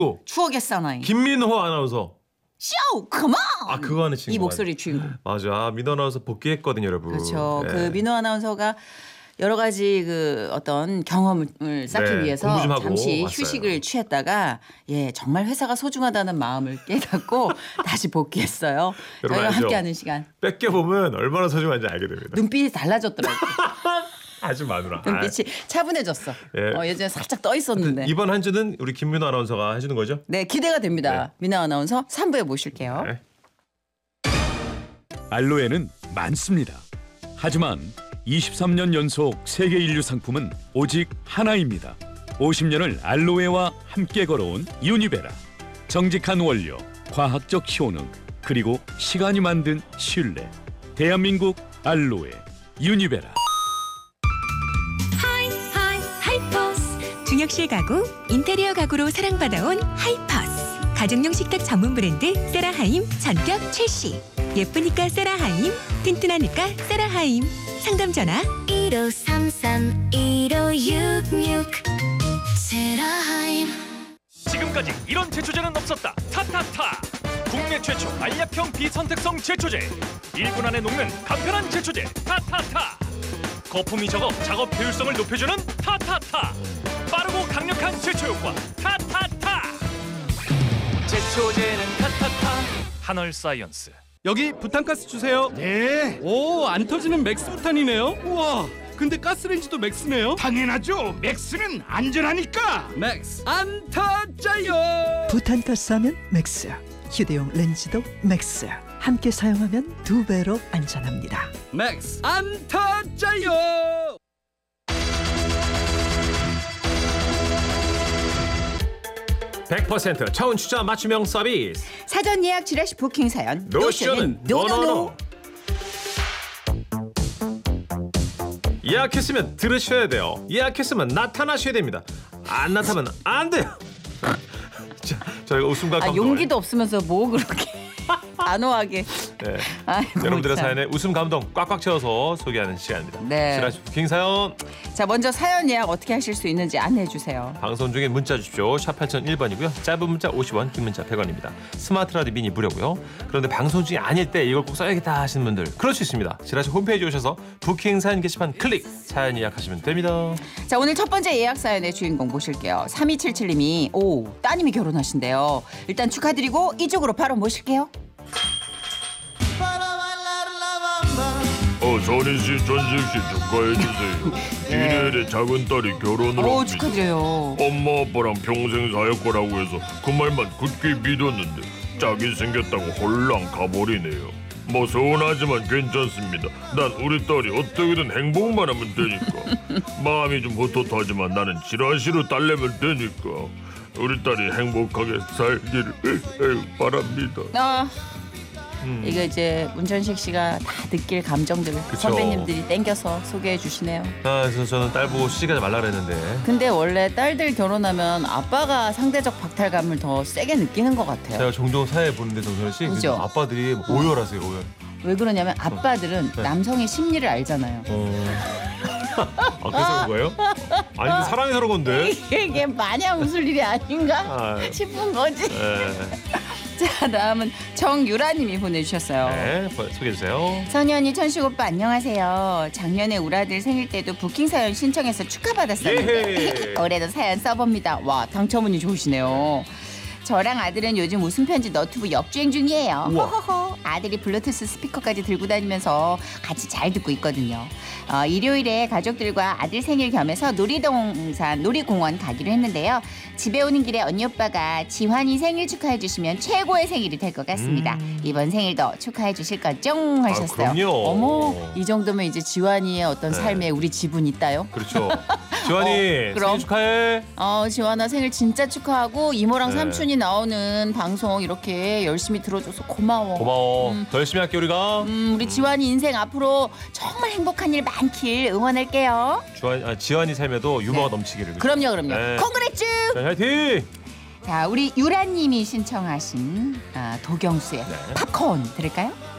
추억의 사나이. 김민호 아나운서. 쇼! 컴온! 그거 하는 친구. 이 목소리 주인공. 맞아. 민호 아나운서 복귀했거든요, 여러분. 그렇죠. 네. 그 민호 아나운서가 여러 가지 그 어떤 경험을 쌓기 네, 위해서 공부 좀 하고 잠시 왔어요. 휴식을 취했다가 정말 회사가 소중하다는 마음을 깨닫고 다시 복귀했어요. 여러분 저희가 알죠? 함께하는 시간. 뺏겨보면 얼마나 소중한지 알게 됩니다. 눈빛이 달라졌더라고요. 아주 마누라. 눈빛이 차분해졌어. 예. 예전에 살짝 떠 있었는데. 이번 한 주는 우리 김민호 아나운서가 해주는 거죠? 네, 기대가 됩니다. 네. 민호 아나운서 3부에 모실게요. 네. 알로에는 많습니다. 하지만 23년 연속 세계 인류 상품은 오직 하나입니다. 50년을 알로에와 함께 걸어온 유니베라. 정직한 원료, 과학적 효능, 그리고 시간이 만든 신뢰. 대한민국 알로에 유니베라. 하이퍼스 중역실 가구, 인테리어 가구로 사랑받아온 하이퍼스. 가정용 식탁 전문 브랜드 세라하임 전격 출시. 예쁘니까 세라하임, 튼튼하니까 세라하임. 상담 전화 1533-1566 세라하임. 지금까지 이런 제초제는 없었다. 타타타. 국내 최초 알약형 비선택성 제초제. 1분 안에 녹는 간편한 제초제 타타타. 거품이 적어 작업 효율성을 높여주는 타타타. 빠르고 강력한 제초 효과 타타타. 제초제는 타타타. 한얼사이언스. 여기 부탄가스 주세요. 네. 오, 안 터지는 맥스 부탄이네요. 우와, 근데 가스레인지도 맥스네요. 당연하죠. 맥스는 안전하니까. 맥스 안 터져요. 부탄가스 하면 맥스, 휴대용 렌즈도 맥스. 함께 사용하면 2배로 안전합니다. 맥스 안 터져요. (100% 차원 추자 맞춤형 서비스) 사전 예약 지라시 부킹 사연. 노션은 노노노. 예약했으면 들으셔야 돼요. 예약했으면 나타나셔야 됩니다. 안 나타나면 안 돼요. 자, 저희가 웃음과 감동을 용기도 없으면서 뭐 그렇게 단호하게. 네. 아이고, 여러분들의 참. 사연에 웃음 감동 꽉꽉 채워서 소개하는 시간입니다. 네. 지라시 부킹 사연. 자, 먼저 사연 예약 어떻게 하실 수 있는지 안내해 주세요. 방송 중에 문자 주십시오. 샵 8001번이고요. 짧은 문자 50원, 긴 문자 100원입니다. 스마트 라디오 미니 무료고요. 그런데 방송 중이 아닐 때 이걸 꼭 써야겠다 하시는 분들 그럴 수 있습니다. 지라시 홈페이지 오셔서 부킹 사연 게시판 클릭, 사연 예약하시면 됩니다. 자, 오늘 첫 번째 예약 사연의 주인공 모실게요. 3277님이 따님이 결혼하신대요. 일단 축하드리고 이쪽으로 바로 모실게요. 선희 씨, 전식 씨 축하해 주세요. 이래의 작은 딸이 결혼을 합니다. 축하드려요. 엄마 아빠랑 평생 살 거라고 해서 그 말만 굳게 믿었는데 짝이 생겼다고 홀랑 가버리네요. 뭐 서운하지만 괜찮습니다. 난 우리 딸이 어떻게든 행복만 하면 되니까. 마음이 좀 헛헛하지만 나는 지라시로 달래면 되니까. 우리 딸이 행복하게 살기를 바랍니다. 이거 이제 문천식 씨가 다 느낄 감정들을 선배님들이 땡겨서 소개해 주시네요. 그래서 저는 딸 보고 시집가지 말라 그랬는데. 근데 원래 딸들 결혼하면 아빠가 상대적 박탈감을 더 세게 느끼는 것 같아요. 제가 종종 사회 보는데 정선희 씨, 그죠? 아빠들이 오열하세요, 오열. 왜 그러냐면 아빠들은 남성의 심리를 알잖아요. 그래서 그런 거예요? 아니 근데 사랑이 서러 건데. 이게 마냥 웃을 일이 아닌가 싶은 거지. 자, 다음은 정유라님이 보내주셨어요. 네, 소개해주세요. 선희 언니, 천식 오빠 안녕하세요. 작년에 우리 아들 생일 때도 부킹 사연 신청해서 축하받았었는데 올해도 사연 써봅니다. 와, 당첨운이 좋으시네요. 저랑 아들은 요즘 웃음 편지 너튜브 역주행 중이에요. 호호호. 아들이 블루투스 스피커까지 들고 다니면서 같이 잘 듣고 있거든요. 일요일에 가족들과 아들 생일 겸해서 놀이공원 가기로 했는데요. 집에 오는 길에 언니 오빠가 지환이 생일 축하해 주시면 최고의 생일이 될 것 같습니다. 이번 생일도 축하해 주실 거죠? 하셨어요. 그럼요. 어머, 이 정도면 이제 지환이의 어떤 삶에 우리 지분 있다요? 그렇죠. 지환이 그럼. 생일 축하해. 지환아 생일 진짜 축하하고 이모랑 삼촌이 나오는 방송 이렇게 열심히 들어줘서 고마워. 고마워. 더 열심히 할게 우리가. 우리 지환이 인생 앞으로 정말 행복한 일 많길 응원할게요. 지환이 삶에도 유머가 넘치기를. 그럼요. 네. 콩그레츠. 자, 화이팅. 자, 우리 유라님이 신청하신 도경수의 팝콘 들을까요?